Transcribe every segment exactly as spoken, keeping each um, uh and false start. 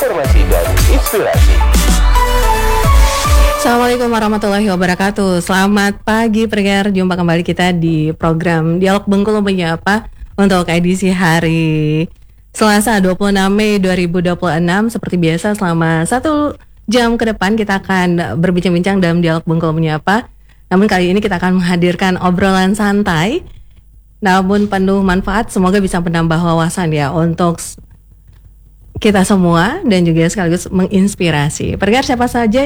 informasi dan inspirasi. Assalamualaikum warahmatullahi wabarakatuh. Selamat pagi pendengar, jumpa kembali kita di program Dialog Bengkulu Menyapa untuk edisi hari Selasa dua puluh enam Mei dua ribu dua puluh enam. Seperti biasa selama satu jam ke depan kita akan berbincang-bincang dalam Dialog Bengkulu Menyapa. Namun kali ini kita akan menghadirkan obrolan santai namun penuh manfaat, semoga bisa menambah wawasan ya untuk kita semua dan juga sekaligus menginspirasi. Pendengar siapa saja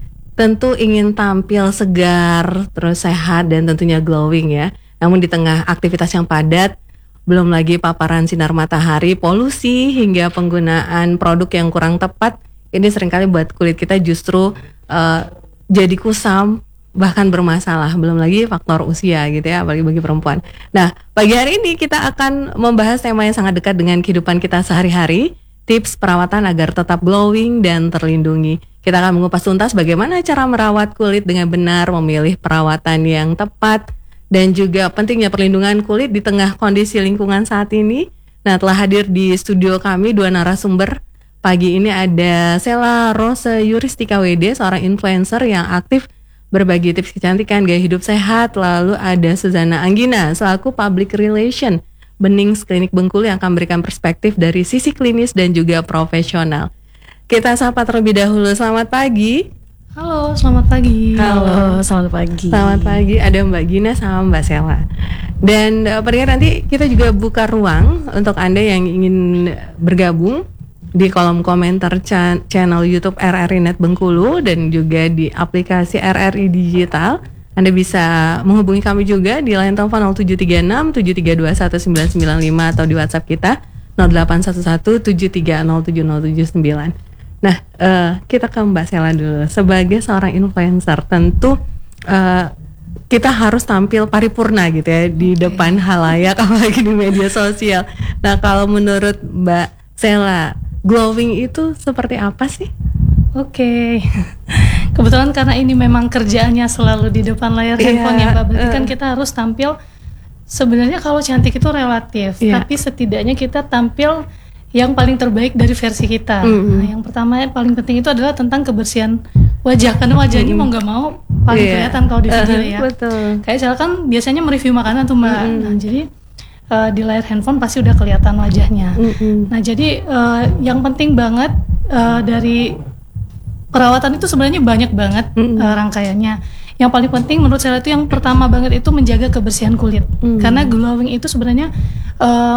tentu ingin tampil segar, terus sehat dan tentunya glowing ya. Namun di tengah aktivitas yang padat, belum lagi paparan sinar matahari, polusi hingga penggunaan produk yang kurang tepat, ini seringkali buat kulit kita justru uh, jadi kusam, bahkan bermasalah. Belum lagi faktor usia gitu ya, apalagi bagi perempuan. Nah, pagi hari ini kita akan membahas tema yang sangat dekat dengan kehidupan kita sehari-hari, tips perawatan agar tetap glowing dan terlindungi. Kita akan mengupas tuntas bagaimana cara merawat kulit dengan benar, memilih perawatan yang tepat, dan juga pentingnya perlindungan kulit di tengah kondisi lingkungan saat ini. Nah, telah hadir di studio kami dua narasumber. Pagi ini ada Sela Rose Yuristika W D, seorang influencer yang aktif berbagi tips kecantikan, gaya hidup sehat. Lalu ada Suzana Anggina, selaku Public Relation Benings Klinik Bengkulu yang akan memberikan perspektif dari sisi klinis dan juga profesional. Kita sapa terlebih dahulu. Selamat pagi. Halo, selamat pagi. Halo, selamat pagi. Selamat pagi. Ada Mbak Gina sama Mbak Sela. Dan uh, pendengar, nanti kita juga buka ruang untuk Anda yang ingin bergabung di kolom komentar cha- channel YouTube R R I Net Bengkulu dan juga di aplikasi R R I Digital. Anda bisa menghubungi kami juga di line telepon nol tujuh tiga enam tujuh tiga dua satu sembilan sembilan lima atau di WhatsApp kita nol delapan satu satu tujuh tiga nol tujuh nol tujuh sembilan. Nah, uh, kita ke Mbak Sela dulu. Sebagai seorang influencer, tentu uh, kita harus tampil paripurna gitu ya di okay. depan halayak, apalagi di media sosial. Nah, kalau menurut Mbak Sela, glowing itu seperti apa sih? Oke, okay. Kebetulan karena ini memang kerjaannya selalu di depan layar yeah, handphone ya Mbak, berarti uh. kan kita harus tampil. Sebenarnya kalau cantik itu relatif, yeah. tapi setidaknya kita tampil yang paling terbaik dari versi kita. Mm-hmm. Nah, yang pertama yang paling penting itu adalah tentang kebersihan wajah, karena wajah mm-hmm. ini mau nggak mau paling yeah. kelihatan kalau di video uh, ya. Betul. Kayak saya kan biasanya mereview makanan tuh Mbak. Mm-hmm. Nah, jadi uh, di layar handphone pasti udah kelihatan wajahnya. Mm-hmm. Nah, jadi uh, yang penting banget uh, dari perawatan itu sebenarnya banyak banget mm-hmm. uh, rangkaiannya. Yang paling penting menurut saya itu yang pertama banget itu menjaga kebersihan kulit. Mm. Karena glowing itu sebenarnya uh,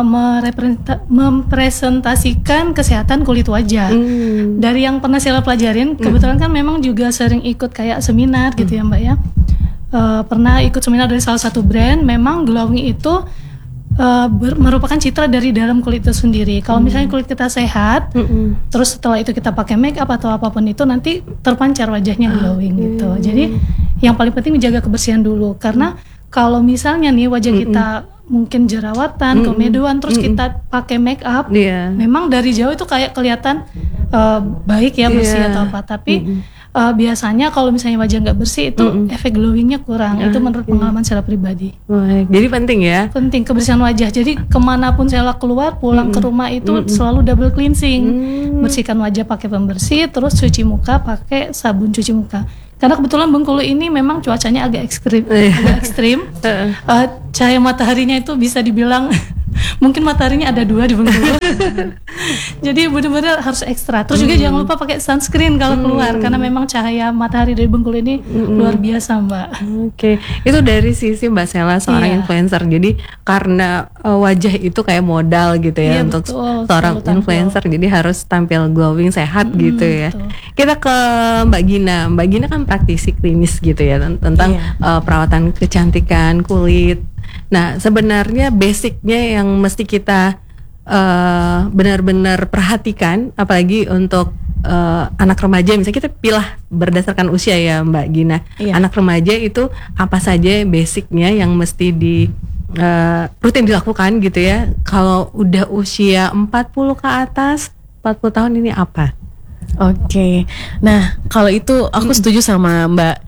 mempresentasikan kesehatan kulit wajah. Mm. Dari yang pernah saya pelajarin, kebetulan kan memang juga sering ikut kayak seminar mm. gitu ya Mbak ya. Uh, pernah ikut seminar dari salah satu brand, memang glowing itu Uh, ber- merupakan citra dari dalam kulit itu sendiri. Kalau mm. misalnya kulit kita sehat, mm-mm. terus setelah itu kita pakai make up atau apapun itu nanti terpancar wajahnya glowing okay. gitu. Jadi yang paling penting menjaga kebersihan dulu. Karena kalau misalnya nih wajah mm-mm. kita mungkin jerawatan, mm-mm. komedoan, terus mm-mm. kita pakai make up, yeah. memang dari jauh itu kayak kelihatan uh, baik ya bersih yeah. atau apa. Tapi mm-mm. Uh, biasanya kalau misalnya wajah nggak bersih itu mm-mm. efek glowingnya kurang. Uh, itu menurut okay. pengalaman saya pribadi. Wah, jadi penting ya. Penting kebersihan wajah. Jadi kemanapun saya keluar pulang mm-mm. ke rumah itu mm-mm. selalu double cleansing. Mm. Bersihkan wajah pakai pembersih, terus cuci muka pakai sabun cuci muka. Karena kebetulan Bengkulu ini memang cuacanya agak ekstrim, agak ekstrim. uh, cahaya mataharinya itu bisa dibilang mungkin mataharinya ada dua di Bengkulu. Jadi benar-benar harus ekstra. Terus juga mm. jangan lupa pakai sunscreen kalau keluar mm. karena memang cahaya matahari dari Bengkulu ini mm. luar biasa Mbak. Oke, okay. Itu dari sisi Mbak Sela seorang yeah. influencer. Jadi karena uh, wajah itu kayak modal gitu ya yeah, untuk betul, seorang influencer. Tampil. Jadi harus tampil glowing, sehat mm, gitu ya. Betul. Kita ke Mbak Gina. Mbak Gina kan praktisi klinis gitu ya tentang yeah. uh, perawatan kecantikan kulit. Nah, sebenarnya basicnya yang mesti kita uh, benar-benar perhatikan, apalagi untuk uh, anak remaja, misalnya kita pilih berdasarkan usia ya Mbak Gina. Iya. Anak remaja itu apa saja basicnya yang mesti di uh, rutin dilakukan gitu ya. Kalau udah usia empat puluh ke atas, empat puluh tahun ini apa? Oke, okay. Nah kalau itu aku setuju sama Mbak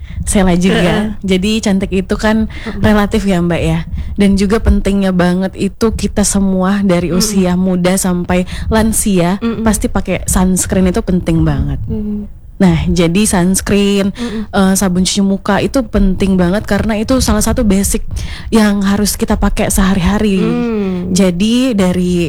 Sela juga. Jadi cantik itu kan relatif ya Mbak ya. Dan juga pentingnya banget itu kita semua dari usia muda sampai lansia pasti pakai sunscreen, itu penting banget. Nah, jadi sunscreen, uh, sabun cuci muka itu penting banget karena itu salah satu basic yang harus kita pakai sehari-hari. Mm. Jadi dari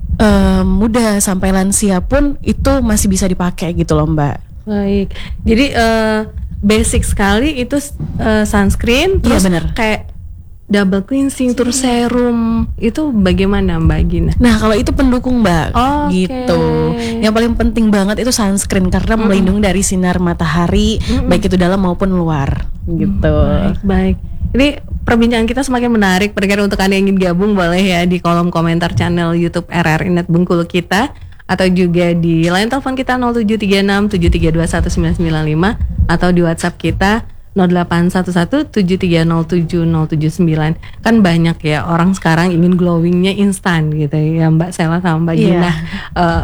uh, muda sampai lansia pun itu masih bisa dipakai gitu loh Mbak. Baik. Jadi uh, basic sekali itu uh, sunscreen, terus ya, bener. kayak double cleansing, terus serum, itu bagaimana Mbak Gina? Nah kalau itu pendukung Mbak, oh, gitu. Okay. Yang paling penting banget itu sunscreen karena mm-hmm. melindungi dari sinar matahari, mm-hmm. baik itu dalam maupun luar, gitu. Baik, baik. Ini perbincangan kita semakin menarik. Berkira untuk Anda yang ingin gabung boleh ya di kolom komentar channel YouTube R R I Net Bengkulu kita, atau juga di line telepon kita nol tujuh tiga enam tujuh tiga dua satu sembilan sembilan lima atau di WhatsApp kita nol delapan satu satu tujuh tiga nol tujuh nol tujuh sembilan. Kan banyak ya orang sekarang ingin glowingnya instan gitu ya Mbak Sela sama Mbak Gina. Yeah. Uh,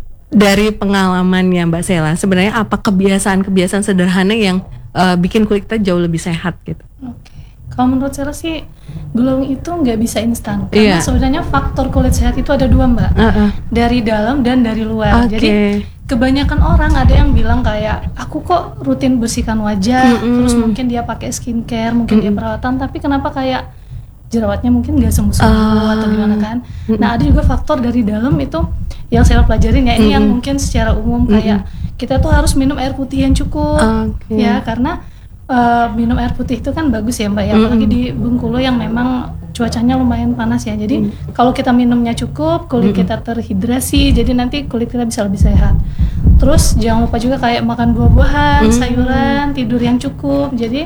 dari pengalamannya Mbak Sela, sebenarnya apa kebiasaan-kebiasaan sederhana yang uh, bikin kulit kita jauh lebih sehat gitu? Oke, okay. Kalau menurut Sela sih glowing itu nggak bisa instan karena yeah. sebenarnya faktor kulit sehat itu ada dua Mbak, uh-uh. dari dalam dan dari luar. Okay. Jadi kebanyakan orang ada yang bilang kayak aku kok rutin bersihkan wajah, mm-hmm. terus mungkin dia pakai skincare, mungkin mm-hmm. dia perawatan, tapi kenapa kayak jerawatnya mungkin nggak sembuh-sembuh uh, atau gimana kan? Mm-hmm. Nah ada juga faktor dari dalam itu yang saya pelajarin ya, ini mm-hmm. yang mungkin secara umum kayak mm-hmm. kita tuh harus minum air putih yang cukup, okay. ya karena uh, minum air putih itu kan bagus ya Mbak ya, apalagi mm-hmm. di Bengkulu yang memang cuacanya lumayan panas ya, jadi mm. kalau kita minumnya cukup, kulit mm. kita terhidrasi, jadi nanti kulit kita bisa lebih sehat. Terus jangan lupa juga kayak makan buah-buahan, mm. sayuran, tidur yang cukup. Jadi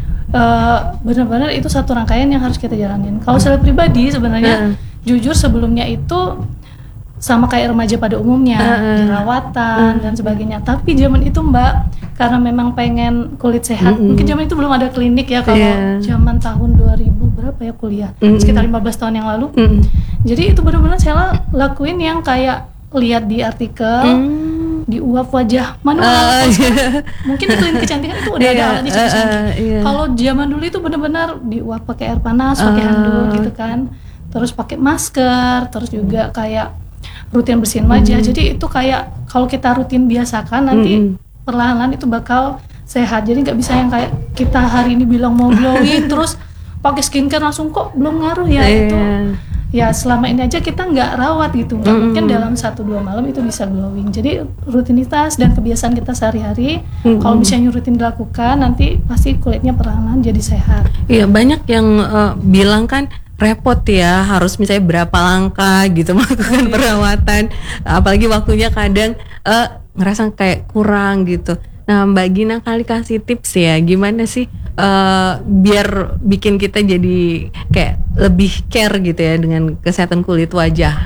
uh, benar-benar itu satu rangkaian yang harus kita jalanin. Kalau saya pribadi sebenarnya mm. jujur sebelumnya itu sama kayak remaja pada umumnya, uh, jerawatan uh, dan sebagainya. Tapi zaman itu Mbak, karena memang pengen kulit sehat, uh, mungkin zaman itu belum ada klinik ya, kalau yeah. zaman tahun dua ribu berapa ya kuliah, uh, sekitar lima belas tahun yang lalu. Uh, Jadi itu benar-benar saya lakuin yang kayak lihat di artikel, uh, diuap wajah manual. Uh, yeah. Mungkin di klinik kecantikan itu udah yeah, ada alatnya uh, uh, yeah. Kalau zaman dulu itu benar-benar diuap pakai air panas, pakai uh, handuk gitu kan, terus pakai masker, terus juga kayak rutin bersihin wajah. Mm. Jadi itu kayak kalau kita rutin biasakan nanti mm. perlahan-lahan itu bakal sehat. Jadi nggak bisa yang kayak kita hari ini bilang mau glowing terus pakai skincare langsung kok belum ngaruh ya. Yeah. Itu ya selama ini aja kita nggak rawat gitu. Nggak mm. mungkin dalam satu dua malam itu bisa glowing. Jadi rutinitas dan kebiasaan kita sehari-hari mm. kalau misalnya rutin dilakukan nanti pasti kulitnya perlahan-lahan jadi sehat. Iya, banyak yang uh, bilang kan repot ya, harus misalnya berapa langkah gitu melakukan perawatan, apalagi waktunya kadang uh, ngerasa kayak kurang gitu. Nah Mbak Gina kali kasih tips ya, gimana sih uh, biar bikin kita jadi kayak lebih care gitu ya dengan kesehatan kulit wajah.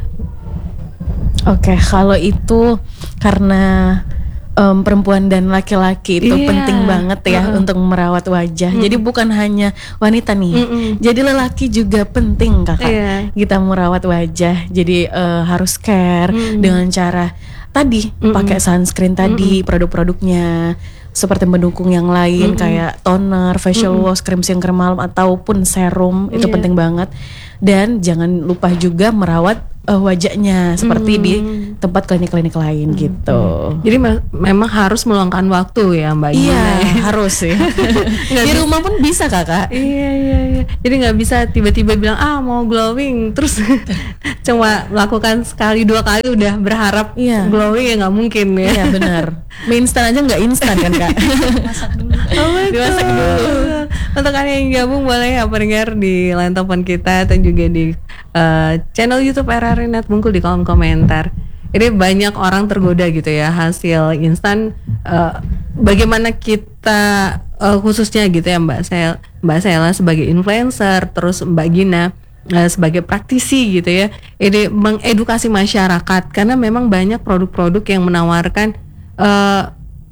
Oke, okay, kalau itu karena Um, perempuan dan laki-laki itu yeah. penting banget ya uh-uh. untuk merawat wajah. Mm. Jadi bukan hanya wanita nih, Mm-mm. jadi lelaki juga penting kakak. Yeah. Kita merawat wajah. Jadi uh, harus care mm. dengan cara tadi Mm-mm. pakai sunscreen tadi, Mm-mm. produk-produknya seperti pendukung yang lain Mm-mm. kayak toner, facial Mm-mm. wash, krim siang, krim malam ataupun serum itu yeah. penting banget. Dan jangan lupa juga merawat uh, wajahnya seperti hmm. di tempat klinik-klinik lain hmm. gitu. Jadi me- memang harus meluangkan waktu ya Mbak Gina. Iya harus sih. Di rumah pun bisa kakak. Iya iya iya. Jadi nggak bisa tiba-tiba bilang ah mau glowing terus cuma melakukan sekali dua kali udah berharap iya. glowing ya nggak mungkin ya. Iya benar. Mie instan aja nggak instan kan kak. Masak dulu. Oh, dimasak dulu. Untuk kalian yang gabung boleh ya pendengar di line telepon kita atau juga di uh, channel YouTube R R I Net Bengkulu di kolom komentar. Ini banyak orang tergoda gitu ya hasil instan. Uh, bagaimana kita uh, khususnya gitu ya Mbak Sel, Mbak Sela sebagai influencer, terus Mbak Gina uh, sebagai praktisi gitu ya. Ini mengedukasi masyarakat karena memang banyak produk-produk yang menawarkan uh,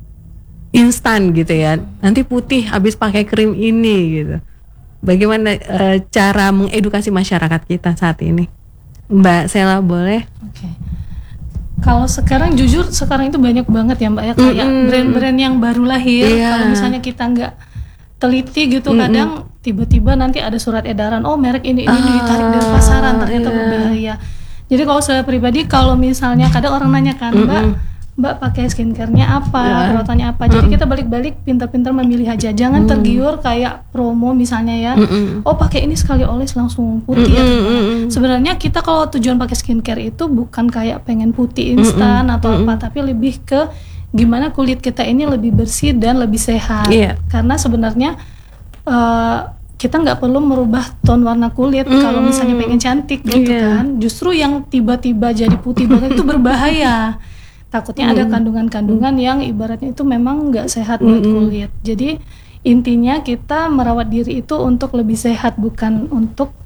instan gitu ya. Nanti putih habis pakai krim ini gitu. Bagaimana uh, cara mengedukasi masyarakat kita saat ini? Mbak Sela boleh? Oke. Okay. Kalau sekarang jujur sekarang itu banyak banget ya Mbak ya kayak mm-hmm. brand-brand yang baru lahir. Yeah. Kalau misalnya kita nggak teliti gitu, Mm-mm. kadang tiba-tiba nanti ada surat edaran, oh merek ini ini Ah, ditarik dari pasaran, ternyata iya. berbahaya. Jadi kalau saya pribadi, kalau misalnya kadang orang nanya kan, Mbak, Mbak pakai skincare-nya apa, Ya. perawatannya apa. Jadi kita balik-balik pintar-pintar memilih aja. Jangan tergiur kayak promo misalnya ya. Mm-mm. Oh pakai ini sekali oles langsung putih. Mm-mm, atau gimana. mm-mm. Sebenarnya kita kalau tujuan pakai skincare itu bukan kayak pengen putih instan atau apa, tapi lebih ke gimana kulit kita ini lebih bersih dan lebih sehat. Iya. Karena sebenarnya eh, kita nggak perlu merubah tone warna kulit kalau misalnya pengen cantik gitu Iya. kan. Justru yang tiba-tiba jadi putih banget itu berbahaya. Takutnya ada kandungan-kandungan yang ibaratnya itu memang nggak sehat buat kulit. Jadi intinya kita merawat diri itu untuk lebih sehat, bukan untuk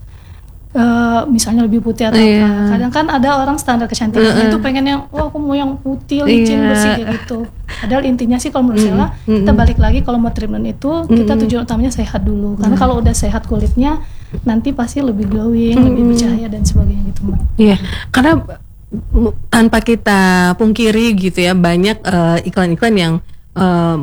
uh, misalnya lebih putih atau Iya. apa. Kadang kan ada orang standar kecantikan itu pengen yang, oh aku mau yang putih, licin, Iya. bersih kayak gitu. Padahal intinya sih kalau menurut saya kita balik lagi kalau mau treatment itu kita tujuan utamanya sehat dulu. Karena kalau udah sehat kulitnya nanti pasti lebih glowing, lebih bercahaya dan sebagainya gitu, Mbak. Iya, karena m- tanpa kita pungkiri gitu ya, banyak eh, iklan-iklan yang eh,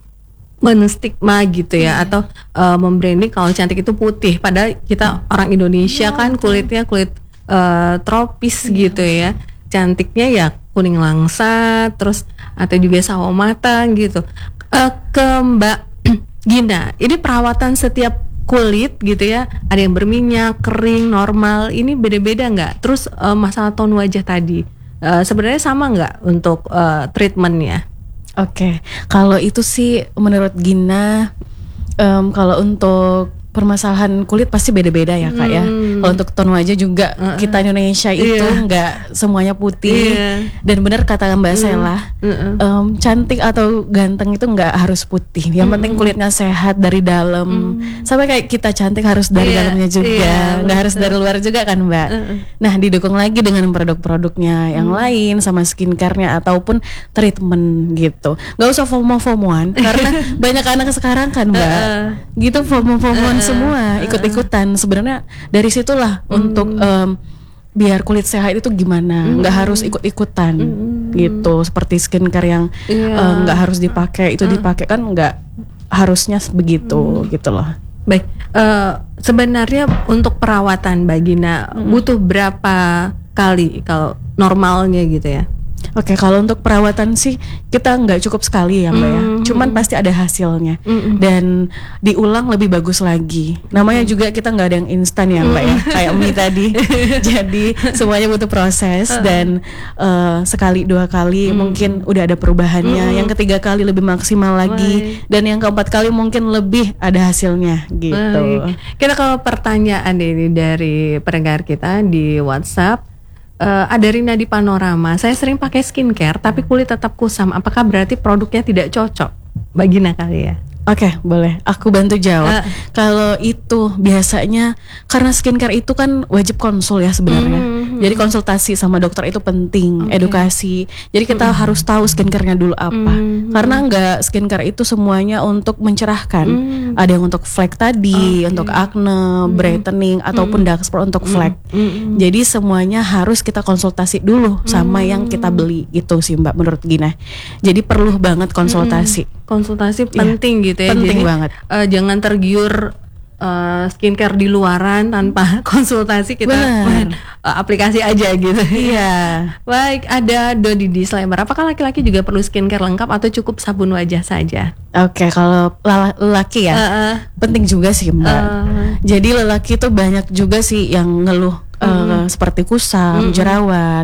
menstigma gitu ya, atau eh, membranding kalau cantik itu putih, padahal kita orang Indonesia kan kulitnya kulit eh, tropis gitu ya, cantiknya ya kuning langsat, terus atau juga sawo matang gitu. Eh, ke Mbak Gina, ini perawatan setiap kulit gitu ya, ada yang berminyak, kering, normal, ini beda-beda nggak? Terus eh, masalah tone wajah tadi, eh, sebenarnya sama nggak untuk eh, treatmentnya? Oke, kalau itu sih menurut Gina, em, kalau untuk permasalahan kulit pasti beda-beda ya kak ya. Kalau untuk tone wajah juga kita Indonesia itu Iya. nggak semuanya putih. Iya. Dan benar kata Mbak Sela, em, cantik atau ganteng itu nggak harus putih. Yang penting kulitnya sehat dari dalam. Sampai kayak kita cantik harus dari Iya, dalamnya juga, iya, nggak harus dari luar juga kan Mbak. Nah didukung lagi dengan produk-produknya yang lain sama skincare-nya ataupun treatment gitu. Nggak usah FOMO-FOMOan karena banyak anak sekarang kan Mbak, gitu FOMO-FOMOan semua, ikut-ikutan. Sebenarnya dari situlah untuk em, biar kulit sehat itu gimana, nggak harus ikut-ikutan gitu. Seperti skincare yang Iya. em, nggak harus dipakai itu dipakai kan nggak harusnya begitu gitu loh. Baik, eh, sebenarnya untuk perawatan Mbak Gina butuh berapa kali kalau normalnya gitu ya? Oke, kalau untuk perawatan sih kita nggak cukup sekali ya Mbak ya. Cuman pasti ada hasilnya dan diulang lebih bagus lagi. Namanya juga kita nggak ada yang instan ya Mbak ya, kayak mie tadi. Jadi semuanya butuh proses dan eh, sekali dua kali mungkin udah ada perubahannya. Yang ketiga kali lebih maksimal lagi dan yang keempat kali mungkin lebih ada hasilnya gitu. Baik. Kita ke pertanyaan ini dari pendengar kita di WhatsApp. Eh, ada Rina di Panorama. Saya sering pakai skincare tapi kulit tetap kusam. Apakah berarti produknya tidak cocok? Mbak Gina kali ya. Oke, boleh. Aku bantu jawab. Ah. Kalau itu biasanya karena skincare itu kan wajib konsul ya sebenarnya. Jadi konsultasi sama dokter itu penting, edukasi. Jadi kita harus tahu skincare-nya dulu apa. Karena enggak skincare itu semuanya untuk mencerahkan. Ada yang untuk flek tadi, untuk acne, brightening ataupun dark spot untuk flek. Jadi semuanya harus kita konsultasi dulu sama yang kita beli itu sih Mbak menurut Gina. Jadi perlu banget konsultasi. Konsultasi penting gitu ya. penting Jadi, banget. eh, jangan tergiur eh, skincare di luaran tanpa konsultasi, kita Benar. main, eh, aplikasi aja gitu. Iya. Baik, ada Dodi di Sleman. Apakah laki-laki juga perlu skincare lengkap atau cukup sabun wajah saja? Oke, kalau lala- lelaki ya Eh, eh, penting juga sih Mbak. eh, Jadi lelaki tuh banyak juga sih yang ngeluh eh, seperti kusam, jerawat.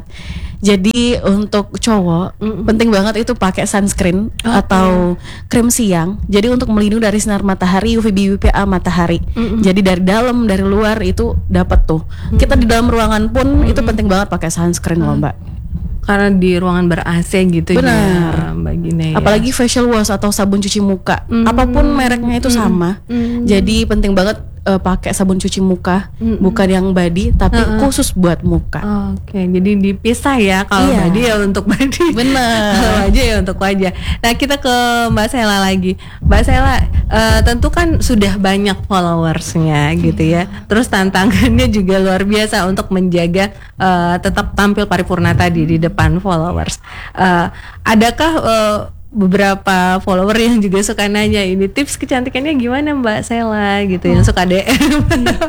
Jadi untuk cowok penting banget itu pakai sunscreen atau krim siang. Jadi untuk melindungi dari sinar matahari, U V B, U V A matahari. Jadi dari dalam, dari luar itu dapat tuh. Kita di dalam ruangan pun itu penting banget pakai sunscreen loh Mbak. karena di ruangan ber-A C gitu Benar. ya Mbak Gina ya. Apalagi facial wash atau sabun cuci muka, apapun mereknya itu sama. Jadi penting banget eh, pakai sabun cuci muka, bukan yang body tapi khusus buat muka. Oke, jadi dipisah ya, kalau Iya. body ya untuk body, Bener. kalau wajah ya untuk wajah. Nah kita ke Mbak Sela lagi, Mbak Sela eh, tentu kan sudah banyak followersnya gitu ya. Terus tantangannya juga luar biasa untuk menjaga eh, tetap tampil paripurna tadi di depan followers. Eh, adakah eh, beberapa follower yang juga suka nanya ini tips kecantikannya gimana Mbak Sela gitu, oh. yang suka D M.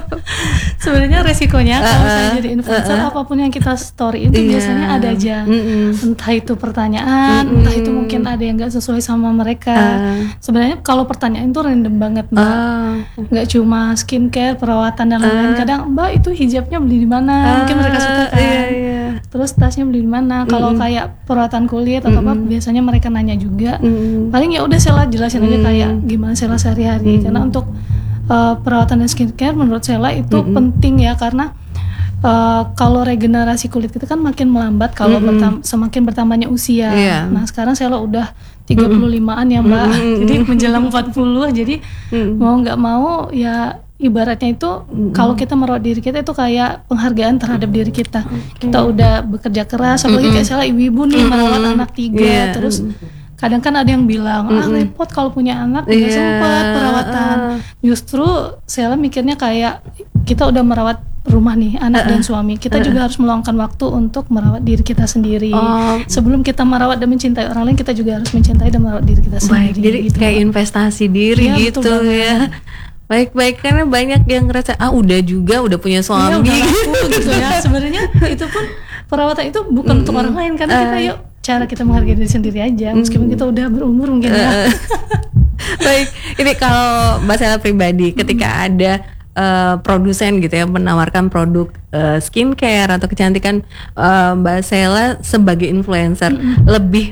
Sebenarnya resikonya kalau uh, saya jadi influencer uh, uh. apapun yang kita story itu yeah. biasanya ada aja, mm-mm. entah itu pertanyaan, mm-mm. entah itu mungkin ada yang nggak sesuai sama mereka. Uh. Sebenarnya kalau pertanyaan itu random banget Mbak, nggak uh. cuma skincare, perawatan dan lain-lain. Uh. Kadang Mbak itu hijabnya beli di mana, uh. mungkin mereka suka kan. Yeah, yeah. Terus tasnya beli di mana? Kalau mm-mm. kayak perawatan kulit atau mm-mm. apa, biasanya mereka nanya juga. Mm-mm. Paling ya udah Sela jelasin mm-mm. aja kayak gimana Sela sehari-hari. Mm-mm. Karena untuk uh, perawatan dan skincare menurut Sela itu mm-mm. penting ya, karena uh, kalau regenerasi kulit kita kan makin melambat kalau mm-hmm. bertam- semakin bertambahnya usia. Yeah. Nah sekarang Sela udah tiga puluh limaan ya Mbak, mm-hmm. jadi menjelang empat puluh, jadi mm-hmm. mau nggak mau ya ibaratnya itu mm-hmm. kalau kita merawat diri kita itu kayak penghargaan terhadap diri kita. Okay. Kita udah bekerja keras, apalagi mm-hmm. kayak Sela ibu-ibu nih mm-hmm. merawat anak tiga, yeah. terus kadang kan ada yang bilang ah mm-hmm. repot kalau punya anak nggak yeah. sempat perawatan. Justru Sela mikirnya kayak kita udah merawat rumah nih, anak uh-uh. dan suami, kita uh-uh. juga harus meluangkan waktu untuk merawat diri kita sendiri. Oh. Sebelum kita merawat dan mencintai orang lain, kita juga harus mencintai dan merawat diri kita sendiri. Baik, jadi gitu, kayak Mbak. Investasi diri ya, gitu ya. Baik-baik, karena banyak yang ngerasa ah udah juga udah punya suami ya, udah gitu ya. Sebenarnya itu pun perawatan itu bukan mm-hmm. untuk orang lain, karena uh. kita yuk cara kita menghargai diri sendiri aja, meskipun mm. kita udah berumur mungkin uh. ya. Baik, ini kalau Mbak Sela pribadi ketika mm. ada Uh, produsen gitu ya menawarkan produk uh, skincare atau kecantikan, uh, Mbak Sela sebagai influencer mm-hmm. lebih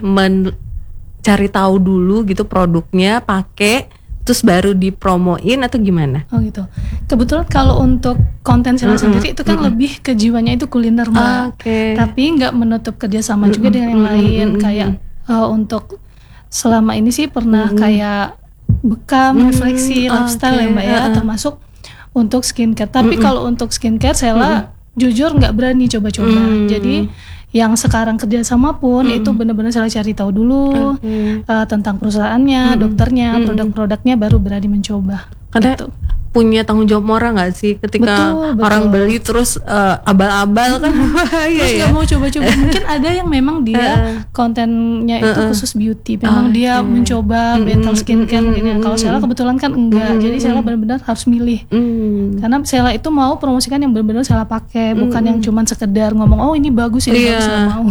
mencari tahu dulu gitu produknya, pakai terus baru dipromoin atau gimana? Oh gitu. Kebetulan kalau untuk konten Sela mm-hmm. sendiri itu kan mm-hmm. lebih ke jiwanya itu kuliner Mbak. Ah, okay. Tapi nggak menutup kerjasama mm-hmm. juga dengan yang lain mm-hmm. kayak uh, untuk selama ini sih pernah mm-hmm. kayak bekam, mm-hmm. refleksi, lifestyle okay. ya Mbak ya, uh-uh. termasuk untuk skincare. Tapi mm-hmm. kalau untuk skincare Sela mm-hmm. jujur nggak berani coba-coba. Mm-hmm. Jadi yang sekarang kerjasama pun mm-hmm. itu benar-benar Sela cari tahu dulu okay. uh, tentang perusahaannya, mm-hmm. dokternya, mm-hmm. produk-produknya, baru berani mencoba. Karena gitu. Punya tanggung jawab moral nggak sih ketika betul, betul. orang beli terus uh, abal-abal kan bahaya terus ya. Gak mau coba-coba. Mungkin ada yang memang dia uh, kontennya itu uh, khusus beauty, memang oh, dia okay. mencoba mm-hmm. battle skincare mm-hmm. mungkin ya. Kalau Sela kebetulan kan enggak, mm-hmm. jadi Sela benar-benar harus milih. Mm-hmm. Karena Sela itu mau promosikan yang benar-benar Sela pakai, mm-hmm. bukan yang cuman sekedar ngomong oh ini bagus ini yeah. bagus, nggak mau.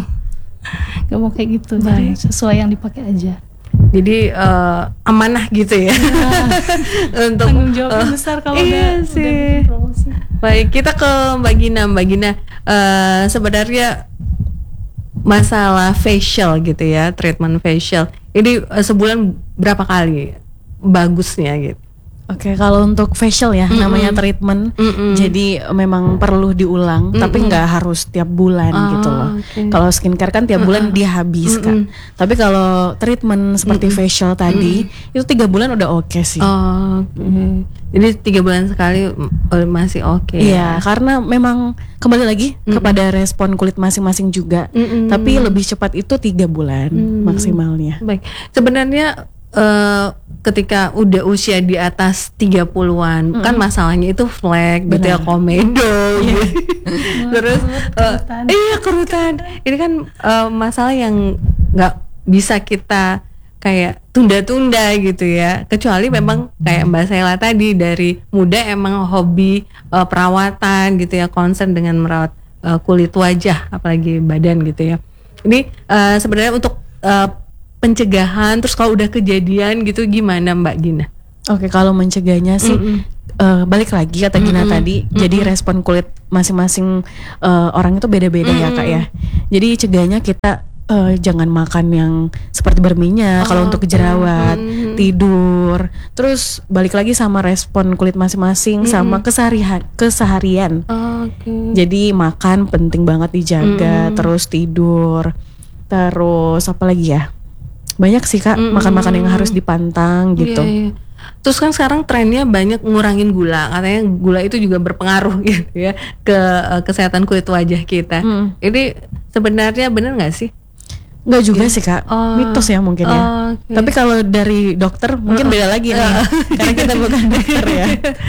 Gak mau kayak gitu. Jadi sesuai yang dipakai aja. Jadi uh, amanah gitu ya, ya. Untuk tanggung jawab uh, besar kalau iya udah, sih. udah promosi. Baik, kita ke Mbak Gina. Mbak Gina, uh, sebenarnya masalah facial gitu ya, treatment facial ini uh, sebulan berapa kali bagusnya gitu? Oke, okay, kalau untuk facial ya mm-hmm. namanya treatment, mm-hmm. jadi memang perlu diulang, mm-hmm. tapi nggak harus tiap bulan oh, gitu loh. Okay. Kalau skincare kan tiap bulan mm-hmm. dia habis kan. Mm-hmm. Tapi kalau treatment seperti mm-hmm. facial tadi mm-hmm. itu tiga bulan udah oke okay sih. Oh, okay. Jadi tiga bulan sekali masih oke. Okay, iya, ya? Karena memang kembali lagi mm-hmm. kepada respon kulit masing-masing juga. Mm-hmm. Tapi lebih cepat itu tiga bulan mm-hmm. maksimalnya. Baik, sebenarnya Uh, ketika udah usia di atas tiga puluhan mm. kan masalahnya itu flek gitu ya, komedo gitu. Terus uh, iya kerutan. Ini kan uh, masalah yang nggak bisa kita kayak tunda-tunda gitu ya, kecuali memang kayak Mbak Sela tadi dari muda emang hobi uh, perawatan gitu ya, concern dengan merawat uh, kulit wajah apalagi badan gitu ya. Ini uh, sebenarnya untuk uh, pencegahan, terus kalau udah kejadian gitu gimana Mbak Gina? Oke, kalau mencegahnya sih mm-hmm. uh, balik lagi kata Gina mm-hmm. tadi, mm-hmm. jadi respon kulit masing-masing uh, orang itu beda-beda mm-hmm. ya Kak ya. Jadi cegahnya kita uh, jangan makan yang seperti berminyak, oh, kalau untuk jerawat, mm-hmm. tidur, terus balik lagi sama respon kulit masing-masing mm-hmm. sama keseharian, keseharian. Oh, okay. Jadi makan penting banget dijaga, mm-hmm. terus tidur, terus apa lagi ya? Banyak sih Kak, mm-hmm. makan-makan yang harus dipantang gitu. Yeah, yeah. Terus kan sekarang trennya banyak ngurangin gula, katanya gula itu juga berpengaruh gitu ya ke uh, kesehatan kulit wajah kita. Mm. Ini sebenarnya benar nggak sih? Nggak juga yeah. sih Kak, oh. mitos ya mungkin ya. Oh, okay. Tapi kalau dari dokter mungkin uh, beda lagi uh, nih, uh. karena kita bukan dokter ya.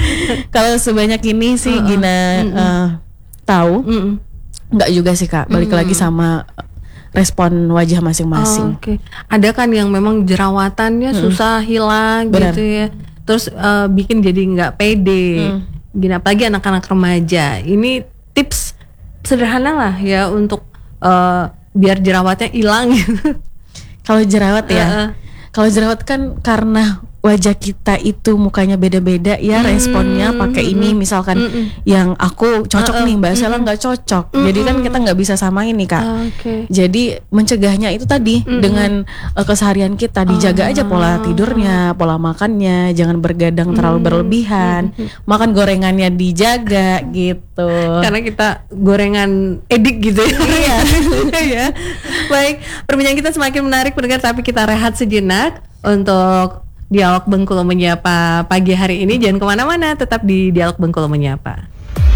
Kalau sebanyak ini sih uh, Gina uh, uh, tahu, uh, nggak juga sih Kak. Balik uh, lagi sama respon wajah masing-masing. Oh, Oke, okay. Ada kan yang memang jerawatannya hmm. susah hilang. Benar. Gitu ya, terus uh, bikin jadi nggak pede. Hmm. Gini, apalagi anak-anak remaja. Ini tips sederhana lah ya untuk uh, biar jerawatnya hilang gitu. Kalau jerawat ya, uh-uh. kalau jerawat kan karena wajah kita itu mukanya beda-beda ya, mm, responnya pakai mm, ini misalkan mm, yang aku cocok uh, uh, nih Mbak Sela nggak mm, cocok, mm, jadi kan kita nggak bisa samain nih Kak. Uh, okay. Jadi mencegahnya itu tadi mm, dengan uh, keseharian kita dijaga uh, aja pola tidurnya, pola makannya, jangan bergadang terlalu mm, berlebihan, mm, makan gorengannya dijaga gitu. Karena kita gorengan edik gitu ya. Ya. Baik, perbincangan kita semakin menarik pendengar, tapi kita rehat sejenak untuk Dialog Bengkulu Menyapa pagi hari ini. Jangan kemana-mana, tetap di Dialog Bengkulu Menyapa.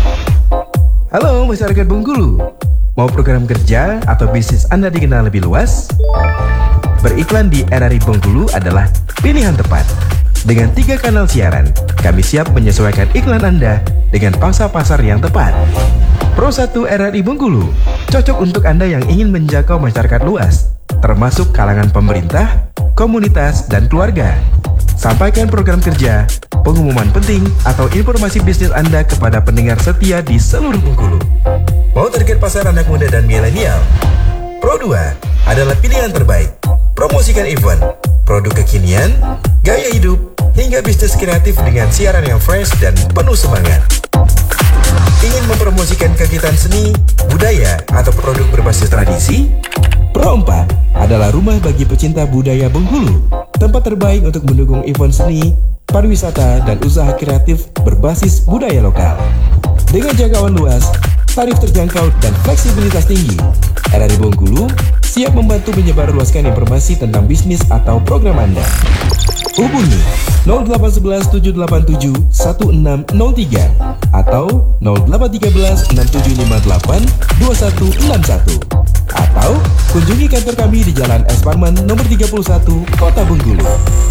Halo masyarakat Bengkulu, mau program kerja atau bisnis Anda dikenal lebih luas? Beriklan di R R I Bengkulu adalah pilihan tepat. Dengan tiga kanal siaran, kami siap menyesuaikan iklan Anda dengan pangsa pasar yang tepat. Pro satu R R I Bengkulu cocok untuk Anda yang ingin menjangkau masyarakat luas, termasuk kalangan pemerintah, komunitas, dan keluarga. Sampaikan program kerja, pengumuman penting, atau informasi bisnis Anda kepada pendengar setia di seluruh Bengkulu. Mau target pasar anak muda dan milenial? Pro dua adalah pilihan terbaik. Promosikan event, produk kekinian, gaya hidup, hingga bisnis kreatif dengan siaran yang fresh dan penuh semangat. Ingin mempromosikan kegiatan seni, budaya, atau produk berbasis tradisi? Pro empat adalah rumah bagi pecinta budaya Bengkulu, tempat terbaik untuk mendukung event seni, pariwisata, dan usaha kreatif berbasis budaya lokal. Dengan jangkauan luas, tarif terjangkau, dan fleksibilitas tinggi, R R I Bengkulu siap membantu menyebarluaskan informasi tentang bisnis atau program Anda. Hubungi nol delapan satu satu tujuh delapan tujuh satu enam nol tiga atau nol delapan tiga enam tujuh lima delapan dua satu enam satu atau kunjungi kantor kami di Jalan S. Parman nomor tiga puluh satu, Kota Bengkulu.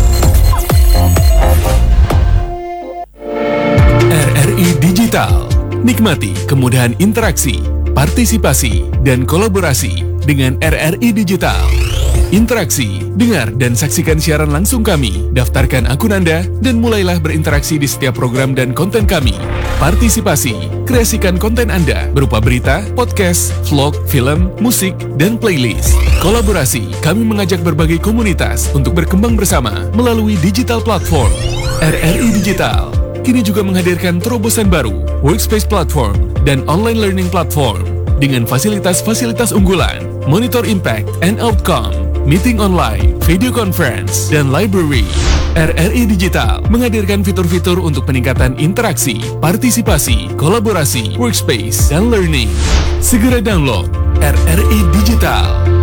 R R I Digital. Nikmati kemudahan interaksi, partisipasi, dan kolaborasi dengan R R I Digital. Interaksi, dengar dan saksikan siaran langsung kami, daftarkan akun Anda, dan mulailah berinteraksi di setiap program dan konten kami. Partisipasi, kreasikan konten Anda berupa berita, podcast, vlog, film, musik, dan playlist. Kolaborasi, kami mengajak berbagai komunitas untuk berkembang bersama melalui digital platform. R R I Digital kini juga menghadirkan terobosan baru, workspace platform, dan online learning platform dengan fasilitas-fasilitas unggulan, monitor impact and outcome, meeting online, video conference, dan library. R R I Digital menghadirkan fitur-fitur untuk peningkatan interaksi, partisipasi, kolaborasi, workspace, dan learning. Segera download R R I Digital.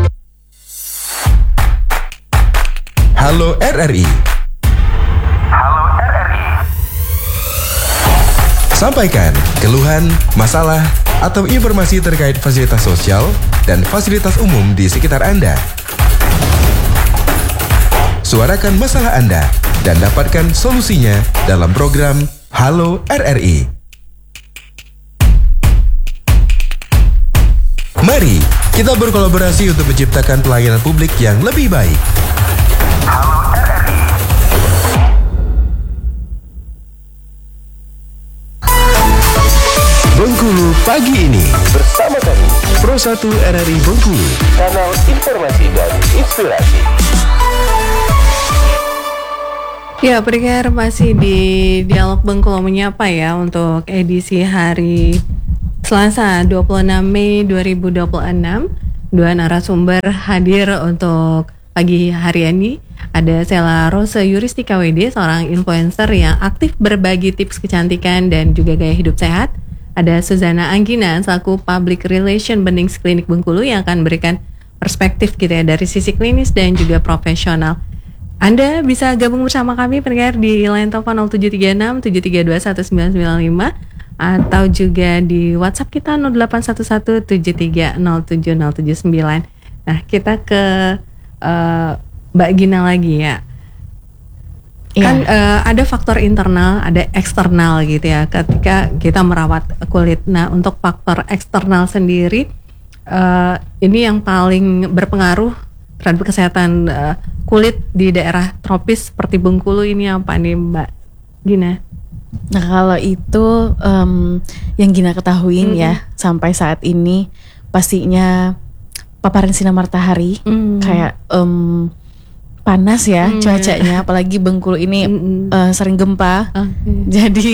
Halo R R I. Halo R R I. Sampaikan keluhan, masalah, atau informasi terkait fasilitas sosial dan fasilitas umum di sekitar Anda. Suarakan masalah Anda dan dapatkan solusinya dalam program Halo R R I. Mari kita berkolaborasi untuk menciptakan pelayanan publik yang lebih baik. Halo R R I. Bengkulu pagi ini Bersama kami, Pro satu R R I Bengkulu, kanal informasi dan inspirasi. Ya, pendengar masih di Dialog Bengkulu Menyapa ya untuk edisi hari Selasa dua puluh enam Mei dua ribu dua puluh enam. Dua narasumber hadir untuk pagi hari ini. Ada Sela Rose Yuristika W D, seorang influencer yang aktif berbagi tips kecantikan dan juga gaya hidup sehat. Ada Suzana Anggina selaku Public Relation Benings Klinik Bengkulu yang akan memberikan perspektif gitu ya dari sisi klinis dan juga profesional. Anda bisa gabung bersama kami pendengar di line telepon nol tujuh tiga enam tujuh tiga dua satu sembilan sembilan lima atau juga di WhatsApp kita nol delapan satu satu tujuh tiga nol tujuh nol tujuh sembilan. Nah, kita ke uh, Mbak Gina lagi ya. Kan yeah. uh, ada faktor internal, ada eksternal gitu ya ketika kita merawat kulit. Nah, untuk faktor eksternal sendiri uh, ini yang paling berpengaruh terhadap kesehatan uh, kulit di daerah tropis seperti Bengkulu ini apa nih Mbak Gina? Nah kalau itu um, yang Gina ketahuin mm-hmm. ya sampai saat ini pastinya paparan sinar matahari mm. kayak um, panas ya mm. cuacanya, apalagi Bengkulu ini mm. uh, sering gempa, okay. jadi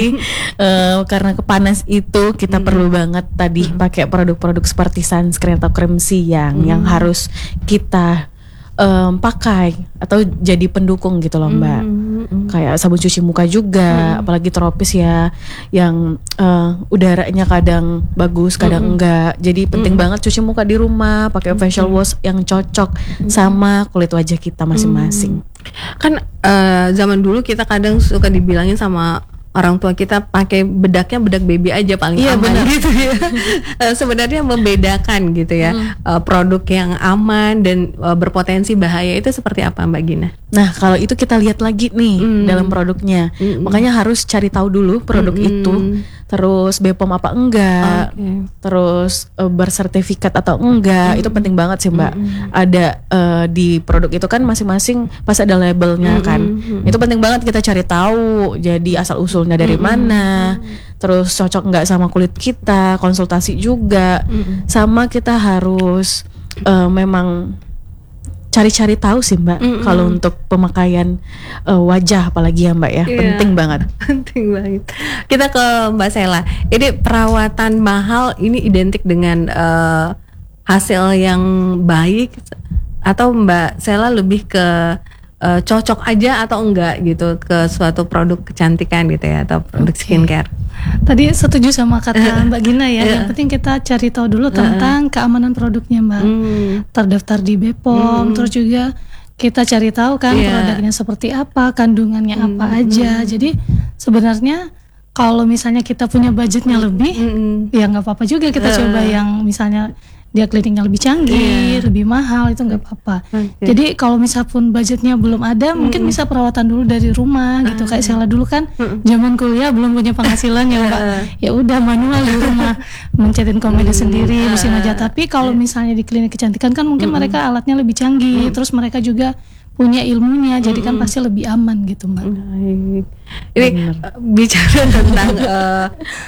uh, karena kepanas itu kita mm. perlu banget tadi mm. pakai produk-produk seperti sunscreen atau krim siang mm. yang harus kita um, pakai atau jadi pendukung gitu loh Mbak. Mm. Kayak sabun cuci muka juga, mm. apalagi tropis ya, yang uh, udaranya kadang bagus, kadang mm. enggak. Jadi penting mm. banget cuci muka di rumah, pakai facial wash yang cocok mm. sama kulit wajah kita masing-masing. Mm. Kan uh, zaman dulu kita kadang suka dibilangin sama orang tua kita pakai bedaknya bedak baby aja paling iya, aman benar. gitu ya. Sebenarnya membedakan gitu ya hmm. uh, produk yang aman dan uh, berpotensi bahaya itu seperti apa Mbak Gina? Nah kalau itu kita lihat lagi nih hmm. dalam produknya, hmm. makanya harus cari tahu dulu produk hmm. itu, terus B P O M apa enggak, okay. terus uh, bersertifikat atau enggak, hmm. itu penting banget sih Mbak. Hmm. Ada uh, di produk itu kan masing-masing pas ada labelnya hmm. kan, hmm. itu penting banget kita cari tahu. Jadi asal usul dari mm-hmm. mana, terus cocok nggak sama kulit kita, konsultasi juga, mm-hmm. sama kita harus uh, memang cari-cari tahu sih Mbak, mm-hmm. kalau untuk pemakaian uh, wajah apalagi ya Mbak ya, yeah. penting banget. Penting banget. Kita ke Mbak Sela. Ini perawatan mahal ini identik dengan uh, hasil yang baik atau Mbak Sela lebih ke Uh, cocok aja atau enggak gitu ke suatu produk kecantikan gitu ya atau produk okay. skincare? Tadi setuju sama kata Mbak Gina ya. Yang penting kita cari tahu dulu tentang keamanan produknya Mbak. Hmm. Terdaftar di B P O M, hmm. terus juga kita cari tahu kan yeah. produknya seperti apa, kandungannya hmm. apa aja. Hmm. Jadi sebenarnya kalau misalnya kita punya budgetnya lebih, hmm. ya nggak apa-apa juga kita uh. coba yang misalnya dia kliniknya lebih canggih, yeah. lebih mahal, itu nggak apa-apa. Okay. Jadi kalau misal pun budgetnya belum ada, mm. mungkin bisa perawatan dulu dari rumah gitu. Uh. Kayak Sela dulu kan, mm. zaman kuliah belum punya penghasilan ya Mbak. Ya udah manual di rumah, mencetin komedi mm. sendiri, mesin aja. Tapi kalau misalnya di klinik kecantikan kan mungkin mm. mereka alatnya lebih canggih, mm. terus mereka juga punya ilmunya, jadi kan pasti lebih aman gitu Mbak. Baik. Ini uh, bicara tentang uh,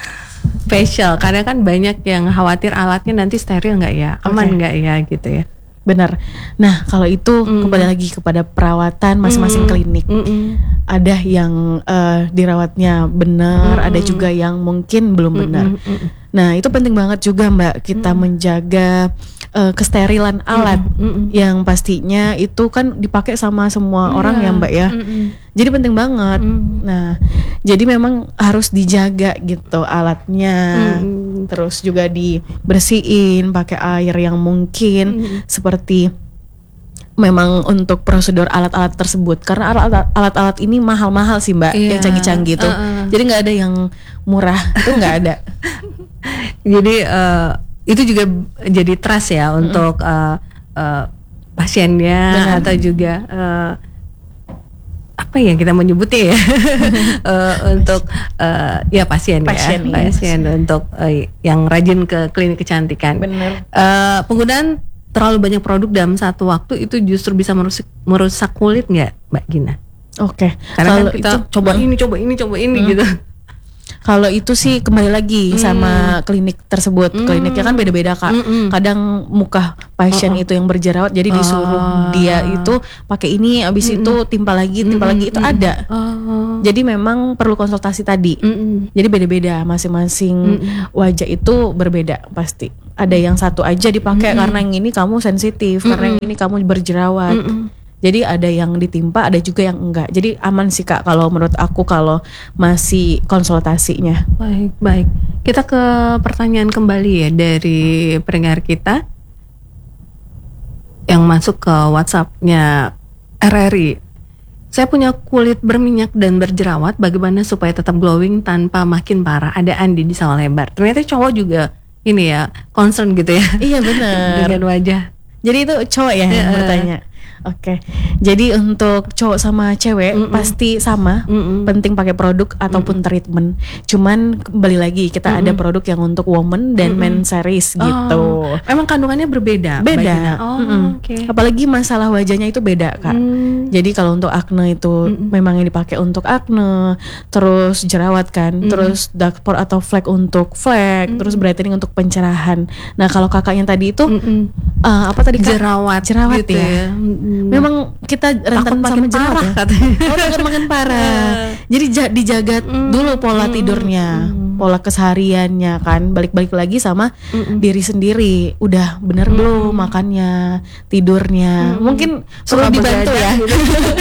facial, karena kan banyak yang khawatir alatnya nanti steril nggak ya, aman nggak okay. ya gitu ya. Benar. Nah kalau itu mm. kembali lagi kepada perawatan masing-masing mm. klinik. Mm-mm. Ada yang uh, dirawatnya benar, mm. ada juga yang mungkin belum benar. Mm-mm. Nah itu penting banget juga Mbak, kita mm. menjaga uh, kesterilan alat mm-mm. yang pastinya itu kan dipakai sama semua yeah. orang ya Mbak ya. Mm-mm. Jadi penting banget. Mm. Nah, jadi memang harus dijaga gitu alatnya. Mm. Terus juga dibersihin pakai air yang mungkin mm. seperti memang untuk prosedur alat-alat tersebut. Karena alat-alat, alat-alat ini mahal-mahal sih Mbak, yeah. yang canggih-canggih tuh. Uh-uh. Jadi nggak ada yang murah, itu nggak ada. Jadi uh, itu juga jadi trust ya mm. untuk uh, uh, pasiennya. Benar. Atau juga uh, apa yang kita menyebutnya ya uh, untuk uh, ya pasien, pasien ya pasien ya. Untuk uh, yang rajin ke klinik kecantikan. Benar. Uh, penggunaan terlalu banyak produk dalam satu waktu itu justru bisa merusak merusak kulit nggak Mbak Gina? Oke. Okay. Karena kan kita itu, coba ini coba ini coba ini hmm. gitu. Kalau itu sih kembali lagi mm. sama klinik tersebut. Mm. Kliniknya kan beda-beda Kak. Mm-mm. Kadang muka pasien oh, oh. itu yang berjerawat, jadi disuruh oh. dia itu pakai ini, abis Mm-mm. itu timpa lagi, timpa Mm-mm. lagi itu Mm-mm. ada. Oh. Jadi memang perlu konsultasi tadi. Mm-mm. Jadi beda-beda, masing-masing Mm-mm. wajah itu berbeda pasti. Ada yang satu aja dipakai Mm-mm. karena yang ini kamu sensitif, Mm-mm. karena yang ini kamu berjerawat. Mm-mm. Jadi ada yang ditimpa, ada juga yang enggak. Jadi aman sih Kak kalau menurut aku kalau masih konsultasinya. Baik, baik. Kita ke pertanyaan kembali ya dari pendengar kita yang masuk ke WhatsApp-nya R R I. Saya punya kulit berminyak dan berjerawat, bagaimana supaya tetap glowing tanpa makin parah? Ada Andi di sawah lebar. Ternyata cowok juga ini ya, concern gitu ya. Iya benar. Dengan wajah. Jadi itu cowok ya yang bertanya. Oke, jadi untuk cowok sama cewek Mm-mm. pasti sama, Mm-mm. penting pakai produk ataupun treatment. Cuman kembali lagi kita Mm-mm. ada produk yang untuk woman dan Mm-mm. men series gitu. Oh, emang kandungannya berbeda? Mbak Beda. Gina? Oh, Mm-mm. oke. Apalagi masalah wajahnya itu beda kak. Hmm. Jadi kalau untuk acne itu Mm-mm. memang yang dipakai untuk acne, terus jerawat kan, Mm-mm. terus dark spot atau flek untuk flek, Mm-mm. terus brightening untuk pencerahan. Nah kalau kakaknya tadi itu Mm-mm. uh, apa tadi kak? jerawat, Jerawat gitu ya. ya. Mm-mm. Memang kita rentan Takut sama makin jerawat parah ya. katanya. Oh takut makin parah. Jadi ja- dijaga Mm. dulu pola tidurnya, Mm. pola kesehariannya kan. Balik-balik lagi sama Mm-mm. diri sendiri. Udah bener belum makannya, tidurnya. Mungkin perlu Suka dibantu begadang ya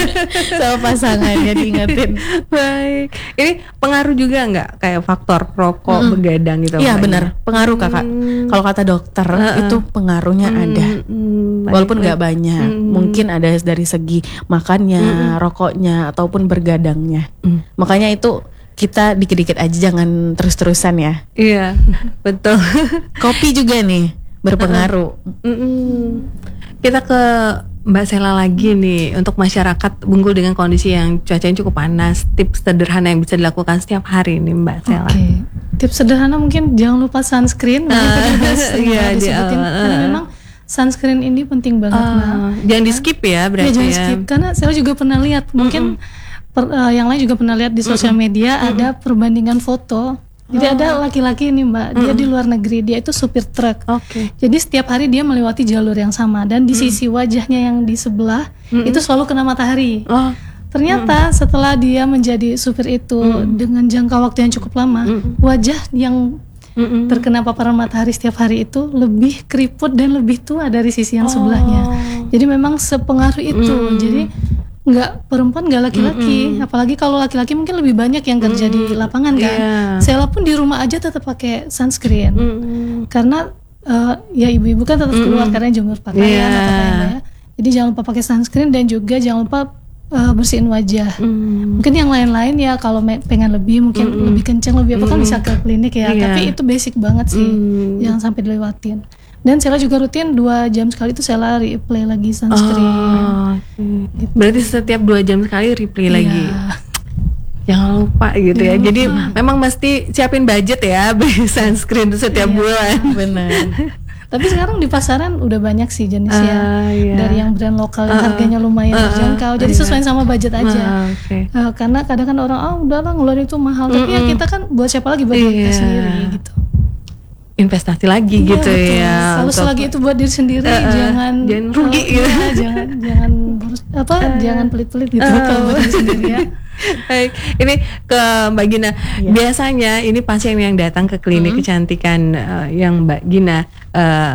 sama pasangannya diingetin. Baik. Ini pengaruh juga nggak kayak faktor rokok, Mm-mm. begadang gitu? Iya Mbak benar, Gina? pengaruh kakak. Hmm. Kalau kata dokter Uh-uh. itu pengaruhnya ada. Mm-mm. Baik, Walaupun baik. nggak banyak, Mm. mungkin ada dari segi makannya, Mm-mm. rokoknya, ataupun bergadangnya. Mm. Makanya itu kita dikit-dikit aja, jangan terus-terusan ya. Iya, betul. Kopi juga nih berpengaruh. Mm-mm. Kita ke Mbak Sela lagi nih, untuk masyarakat Bungkulu dengan kondisi yang cuacanya cukup panas, tips sederhana yang bisa dilakukan setiap hari nih Mbak Sela. Oke, tips sederhana mungkin jangan lupa sunscreen. Mungkin tadi udah sering iya, banget di disebutin, awal, karena uh. memang sunscreen ini penting banget. Ah, Mbak. jangan di skip ya berarti Ya, jangan ya. skip, karena saya juga pernah lihat, mungkin per- uh, yang lain juga pernah lihat di sosial media ada perbandingan foto. Jadi ada laki-laki ini Mbak, dia di luar negeri, dia itu supir truk. Oke. Jadi setiap hari dia melewati jalur yang sama, dan di sisi wajahnya yang di sebelah itu selalu kena matahari. Oh, Ternyata setelah dia menjadi supir itu dengan jangka waktu yang cukup lama, wajah yang mm-mm. terkena paparan matahari setiap hari itu lebih keriput dan lebih tua dari sisi yang sebelahnya. Jadi memang sepengaruh itu. Jadi nggak perempuan nggak laki-laki, apalagi kalau laki-laki mungkin lebih banyak yang kerja di lapangan kan. Iya. Saya pun di rumah aja tetap pakai sunscreen Mm-mm. karena eh, ya ibu-ibu kan tetap keluar karena jemur pakaian Iya. atau apa ya. Jadi jangan lupa pakai sunscreen dan juga jangan lupa eh, bersihin wajah. Mm. Mungkin yang lain-lain ya kalau me- pengen lebih mungkin lebih kenceng lebih apa kan bisa ke klinik ya. Iya. Tapi itu basic banget sih, Mm. jangan sampai dilewatin. Dan Sela juga rutin dua jam sekali itu Sela replay lagi sunscreen. Oh, oke. Berarti setiap dua jam sekali replay lagi. Iya. Jangan lupa gitu ya. Jangan Jadi lupa. memang mesti siapin budget ya beli sunscreen setiap Iya. bulan. Benar. Tapi sekarang di pasaran udah banyak sih jenisnya, Ah, iya. dari yang brand lokal yang Ah, harganya lumayan ah, terjangkau. Jadi iya. sesuai sama budget aja. Ah, oke. Eh, karena kadang kan orang ah udahlah ngeluarin itu mahal, tapi ya kita kan buat siapa lagi, buat diri Iya. kita sendiri gitu. Investasi lagi Iya, gitu betul. ya. Kalau untuk- selagi itu buat diri sendiri, Eh, eh, jangan jangan rugi eh, gitu. iya, jangan jangan boros- apa jangan pelit-pelit gitu kalau buat diri sendiri ya. Baik, ini ke Mbak Gina. Biasanya ini pasien yang datang ke klinik kecantikan eh, yang Mbak Gina eh,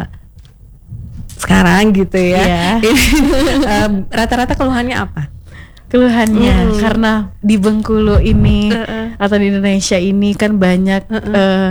sekarang gitu ya. Iya. Ini, eh, rata-rata keluhannya apa? Keluhannya karena di Bengkulu ini Uh-uh. atau di Indonesia ini kan banyak eh,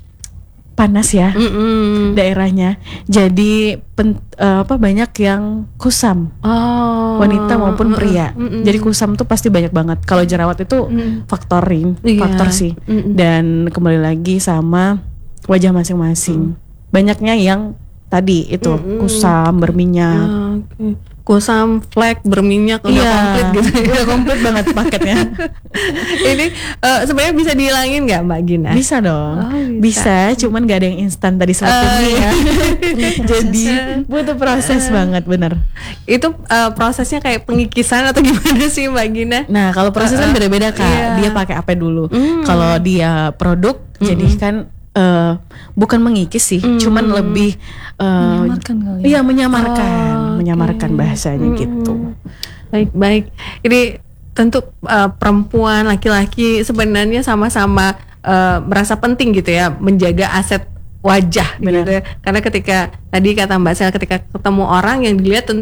panas ya Mm-mm. daerahnya. Jadi pen- eh, apa banyak yang kusam, Oh, wanita maupun pria. Mm-mm. Jadi kusam tuh pasti banyak banget. Kalau jerawat itu Mm. faktorin, Iya. faktor sih. Mm-mm. Dan kembali lagi sama wajah masing-masing. Banyaknya yang tadi itu kusam, berminyak. Ah, oke. Kusam, flek, berminyak, udah Iya, komplit gitu ya. udah komplit banget paketnya. Ini eh, sebenarnya bisa dihilangin nggak Mbak Gina? Bisa dong, Oh, bisa. bisa. Cuman gak ada yang instan tadi Eh, seperti iya. ya. Jadi butuh proses banget, bener. Itu eh, prosesnya kayak pengikisan atau gimana sih Mbak Gina? Nah kalau proses kan beda-beda kak. Iya. Dia pakai apa dulu? Mm. Kalau dia produk, jadi kan eh, bukan mengikis sih, cuman lebih eh, Menyamarkan kali ya. iya menyamarkan, Oh, oke. menyamarkan bahasanya gitu. Baik baik. Ini tentu eh, perempuan laki-laki sebenarnya sama-sama eh, merasa penting gitu ya menjaga aset wajah Benar. gitu ya. Karena ketika tadi kata Mbak Sel ketika ketemu orang yang dilihat tentu